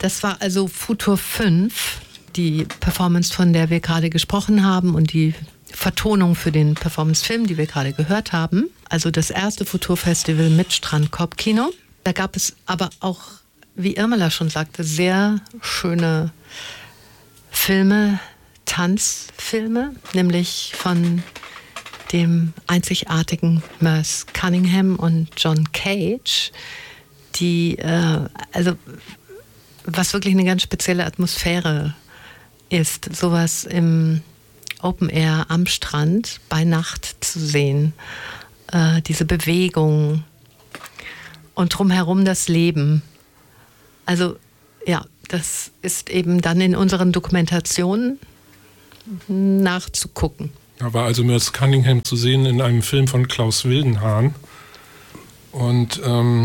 Das war also Futur 5, die Performance, von der wir gerade gesprochen haben und die Vertonung für den Performance-Film, die wir gerade gehört haben. Also das erste Futur-Festival mit Strandkorbkino. Da gab es aber auch, wie Irmela schon sagte, sehr schöne Filme, Tanzfilme, nämlich von dem einzigartigen Merce Cunningham und John Cage, die, also was wirklich eine ganz spezielle Atmosphäre ist, sowas im Open Air am Strand bei Nacht zu sehen, diese Bewegung und drumherum das Leben. Also ja, das ist eben dann in unseren Dokumentationen nachzugucken. Da war also Merce Cunningham zu sehen in einem Film von Klaus Wildenhahn. Und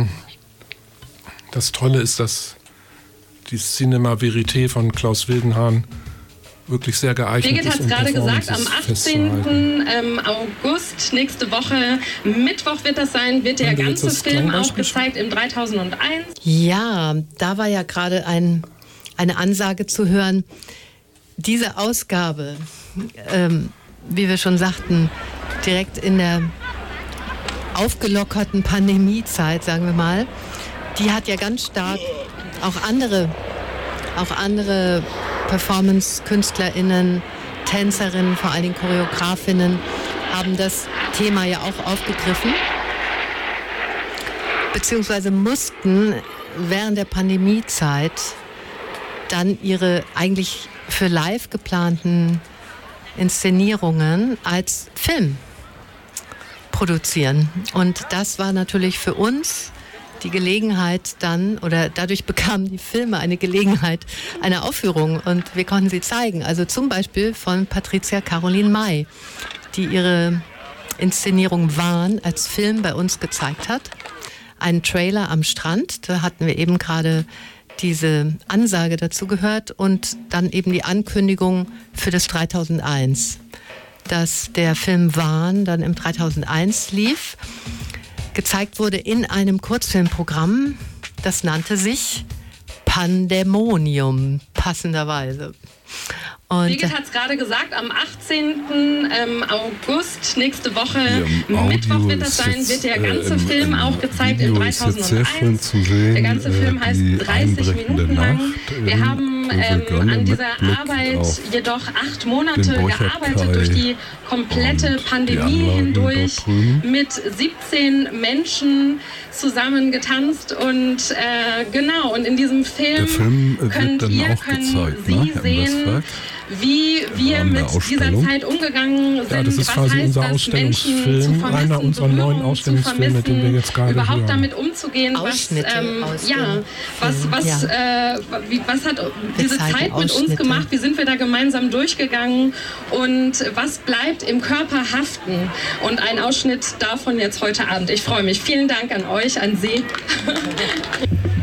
das Tolle ist, dass die Cinema Verité von Klaus Wildenhahn wirklich sehr geeignet Birgit hat es gerade gesagt, am 18. August, nächste Woche, Mittwoch wird das sein, wird der ganze Film auch gezeigt im 3001. Ja, da war ja gerade eine Ansage zu hören. Diese Ausgabe, wie wir schon sagten, direkt in der aufgelockerten Pandemiezeit, sagen wir mal, die hat ja ganz stark auch andere Performance-KünstlerInnen, Tänzerinnen, vor allen Dingen Choreografinnen, haben das Thema ja auch aufgegriffen, beziehungsweise mussten während der Pandemiezeit dann ihre eigentlich für live geplanten Inszenierungen als Film produzieren. Und das war natürlich für uns die Gelegenheit dann, oder dadurch bekamen die Filme eine Gelegenheit einer Aufführung und wir konnten sie zeigen. Also zum Beispiel von Patricia Caroline May, die ihre Inszenierung Wahn als Film bei uns gezeigt hat. Einen Trailer am Strand, da hatten wir eben gerade diese Ansage dazu gehört und dann eben die Ankündigung für das 3001, dass der Film Wahn dann im 3001 lief, gezeigt wurde in einem Kurzfilmprogramm, das nannte sich Pandemonium, passenderweise. Und Birgit hat es gerade gesagt, am 18. August, nächste Woche, Mittwoch wird das sein, wird der ganze Film auch gezeigt im 3001. Der ganze Film heißt 30 Minuten lang. Wir haben an dieser Arbeit jedoch 8 Monate gearbeitet, durch die komplette Pandemie hindurch, mit 17 Menschen zusammen getanzt und genau, und in diesem Film können Sie sehen, wie wir mit dieser Zeit umgegangen sind. Ja, das ist quasi unser Ausstellungsfilm, einer unserer neuen Ausstellungsfilme, den wir jetzt gerade überhaupt hören. damit umzugehen, was hat diese Zeit mit uns gemacht, wie sind wir da gemeinsam durchgegangen und was bleibt im Körper haften. Und ein Ausschnitt davon jetzt heute Abend. Ich freue mich. Vielen Dank an euch, an Sie.